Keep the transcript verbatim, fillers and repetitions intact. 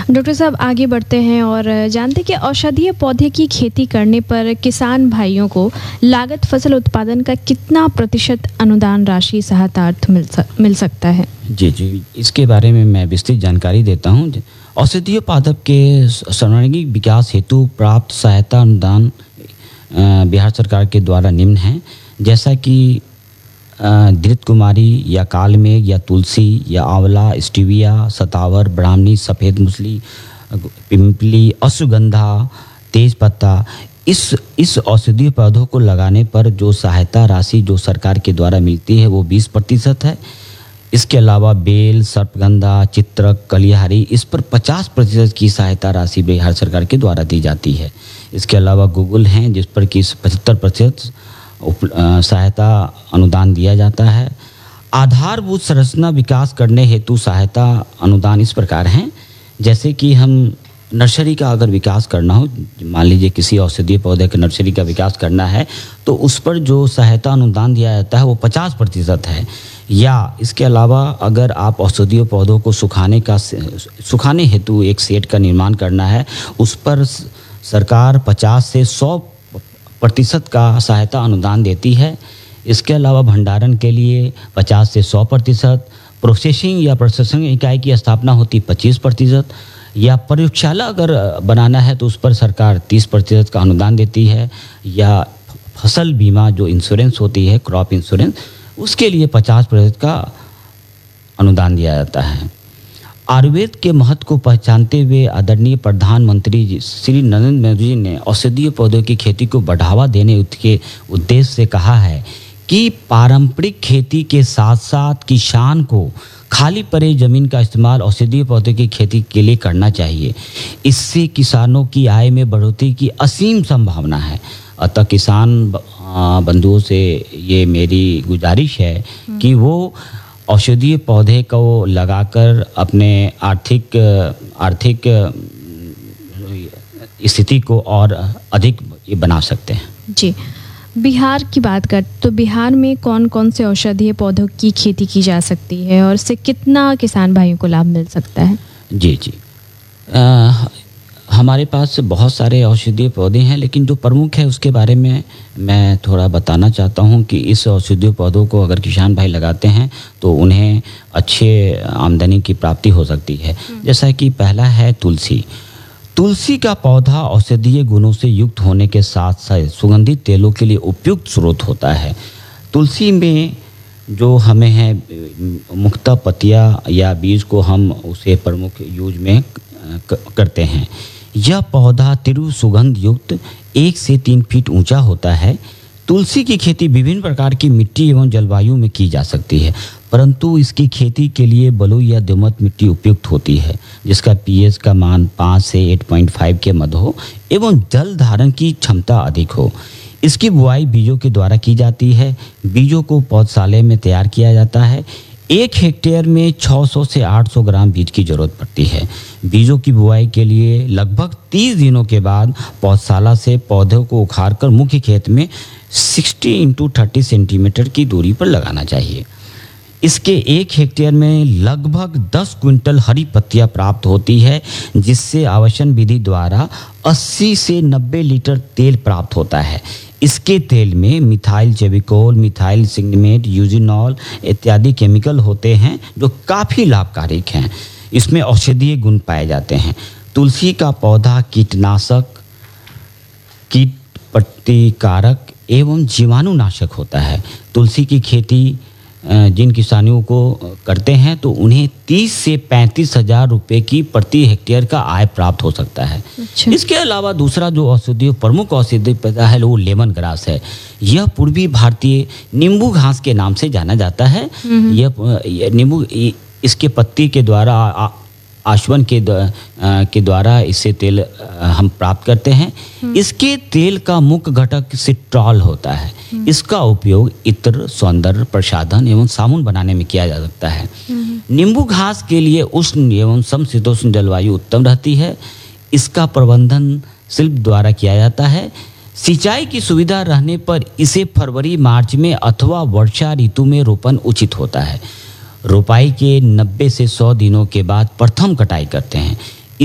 Doctor साहब आगे बढ़ते हैं और जानते हैं कि औषधीय पौधे की खेती करने पर किसान भाइयों को लागत फसल उत्पादन का कितना प्रतिशत अनुदान राशि सहायतार्थ मिल सक, मिल सकता है? जी जी इसके बारे में मैं विस्तृत जानकारी देता हूँ। औषधीय पादप के सर्वांगीण विकास हेतु प्राप्त सहायता अनुदान बिहार सरकार के द्वारा निम्न है, जैसा कि धृत कुमारी या कालमेघ या तुलसी या आंवला, स्टीविया, सतावर, ब्राह्मणी, सफ़ेद मूसली, पिंपली, अश्वगंधा, तेज पत्ता। इस इस औषधीय पौधों को लगाने पर जो सहायता राशि जो सरकार के द्वारा मिलती है वो बीस प्रतिशत है। इसके अलावा बेल, सर्पगंधा, चित्रक, कलिहारी, इस पर पचास प्रतिशत की सहायता राशि बिहार सरकार के द्वारा दी जाती है। इसके अलावा गूगल हैं जिस पर कि पचहत्तर प्रतिशत सहायता अनुदान दिया जाता है। आधारभूत संरचना विकास करने हेतु सहायता अनुदान इस प्रकार हैं, जैसे कि हम नर्सरी का अगर विकास करना हो, मान लीजिए किसी औषधीय पौधे के नर्सरी का विकास करना है तो उस पर जो सहायता अनुदान दिया जाता है वो पचास प्रतिशत है। या इसके अलावा अगर आप औषधीय पौधों को सुखाने का सुखाने हेतु एक शेड का निर्माण करना है, उस पर सरकार पचास से सौ प्रतिशत का सहायता अनुदान देती है। इसके अलावा भंडारण के लिए पचास से सौ प्रतिशत, प्रोसेसिंग या प्रोसेसिंग इकाई की स्थापना होती पच्चीस प्रतिशत, या प्रयोगशाला अगर बनाना है तो उस पर सरकार तीस प्रतिशत का अनुदान देती है। या फसल बीमा जो इंश्योरेंस होती है, क्रॉप इंश्योरेंस, उसके लिए पचास प्रतिशत का अनुदान दिया जाता है। आयुर्वेद के महत्व को पहचानते हुए आदरणीय प्रधानमंत्री श्री नरेंद्र मोदी जी ने औषधीय पौधों की खेती को बढ़ावा देने के उद्देश्य से कहा है कि पारंपरिक खेती के साथ साथ किसान को खाली पड़े जमीन का इस्तेमाल औषधीय पौधों की खेती के लिए करना चाहिए। इससे किसानों की आय में बढ़ोतरी की असीम संभावना है। अतः किसान बंधुओं से ये मेरी गुजारिश है कि वो औषधीय पौधे को लगाकर अपने आर्थिक आर्थिक स्थिति को और अधिक बना सकते हैं। जी, बिहार की बात कर तो बिहार में कौन कौन से औषधीय पौधों की खेती की जा सकती है और इससे कितना किसान भाइयों को लाभ मिल सकता है? जी जी आ, हमारे पास बहुत सारे औषधीय पौधे हैं, लेकिन जो प्रमुख है उसके बारे में मैं थोड़ा बताना चाहता हूं कि इस औषधीय पौधों को अगर किसान भाई लगाते हैं तो उन्हें अच्छे आमदनी की प्राप्ति हो सकती है। जैसा कि पहला है तुलसी। तुलसी का पौधा औषधीय गुणों से युक्त होने के साथ साथ सुगंधित तेलों के लिए उपयुक्त स्रोत होता है। तुलसी में जो हमें है मुख्यतः पत्तियाँ या बीज को हम उसे प्रमुख यूज में करते हैं। यह पौधा तीव्र सुगंध युक्त एक से तीन फीट ऊंचा होता है। तुलसी की खेती विभिन्न प्रकार की मिट्टी एवं जलवायु में की जा सकती है, परंतु इसकी खेती के लिए बलुई या दोमट मिट्टी उपयुक्त होती है, जिसका पीएच का मान पाँच से आठ पॉइंट पाँच के मध्य हो एवं जल धारण की क्षमता अधिक हो। इसकी बुआई बीजों के द्वारा की जाती है। बीजों को पौधशाला में तैयार किया जाता है। एक हेक्टेयर में छह सौ से आठ सौ ग्राम बीज की जरूरत पड़ती है। बीजों की बुआई के लिए लगभग तीस दिनों के बाद पौधशाला से पौधों को उखाड़कर मुख्य खेत में साठ इंटू तीस सेंटीमीटर की दूरी पर लगाना चाहिए। इसके एक हेक्टेयर में लगभग दस क्विंटल हरी पत्तियां प्राप्त होती है, जिससे आवासन विधि द्वारा अस्सी से नब्बे लीटर तेल प्राप्त होता है। इसके तेल में मिथाइल जेविकोल, मिथाइल सिग्नेट, यूजिनॉल इत्यादि केमिकल होते हैं जो काफ़ी लाभकारी हैं। इसमें औषधीय गुण पाए जाते हैं। तुलसी का पौधा कीटनाशक, कीट प्रतिकारक एवं जीवाणुनाशक होता है। तुलसी की खेती जिन किसानों को करते हैं तो उन्हें तीस से पैंतीस हजार रुपये की प्रति हेक्टेयर का आय प्राप्त हो सकता है। अच्छा। इसके अलावा दूसरा जो औषधीय प्रमुख औषधीय पौधा है वो लेमन ग्रास है। यह पूर्वी भारतीय नींबू घास के नाम से जाना जाता है। यह नींबू इसके पत्ती के द्वारा आशवन के के द्वारा इससे तेल हम प्राप्त करते हैं। इसके तेल का मुख्य घटक सिट्रॉल होता है। इसका उपयोग इत्र, सौंदर्य प्रसाधन एवं साबुन बनाने में किया जा सकता है। नींबू घास के लिए उष्ण एवं समशीतोष्ण जलवायु उत्तम रहती है। इसका प्रबंधन शिल्प द्वारा किया जाता है। सिंचाई की सुविधा रहने पर इसे फरवरी मार्च में अथवा वर्षा ऋतु में रोपण उचित होता है। रोपाई के नब्बे से सौ दिनों के बाद प्रथम कटाई करते हैं।